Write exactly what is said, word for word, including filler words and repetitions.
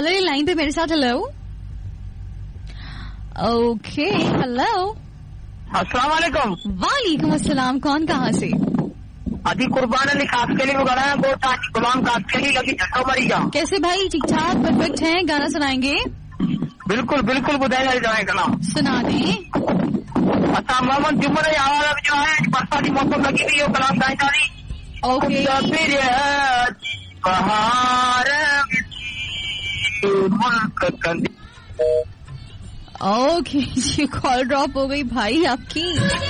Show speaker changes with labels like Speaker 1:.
Speaker 1: Caller line पे मेरे साथ. हेलो. ओके. हेलो.
Speaker 2: अस्सलाम वालेकुम.
Speaker 1: वालेकुम अस्सलाम. कौन कहाँ से?
Speaker 2: अभी कुर्बान अली कास्केली में गया है वो गुलाम कास्केली लगी झटो मरी जा.
Speaker 1: कैसे भाई? ठीक ठाक परफेक्ट है. गाना सुनाएंगे?
Speaker 2: बिल्कुल बिल्कुल बुधाया जाए कलाम.
Speaker 1: सुना दें.
Speaker 2: अच्छा मोहम्मद जुम्मन आवाज जो है बरसाती मौसम लगी हुई है कलाम गाई जा रही.
Speaker 1: ओके.
Speaker 2: बहार
Speaker 1: ओके जी. कॉल ड्रॉप हो गई भाई आपकी.